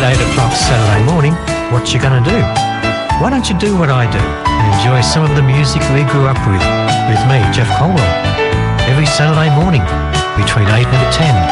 8 o'clock Saturday morning, what you gonna do? Why don't you do what I do and enjoy some of the music we grew up with me, Jeff Colwell, every Saturday morning between 8 and 10